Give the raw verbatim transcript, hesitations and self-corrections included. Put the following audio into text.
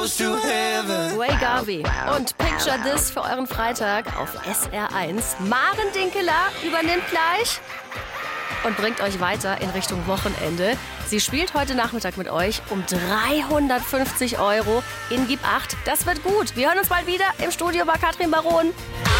goes to heaven. Ray Garvey und Picture This für euren Freitag auf S R eins. Maren Dinkeler übernimmt gleich und bringt euch weiter in Richtung Wochenende. Sie spielt heute Nachmittag mit euch um dreihundertfünfzig Euro in Gib acht. Das wird gut. Wir hören uns bald wieder im Studio bei Katrin Baron.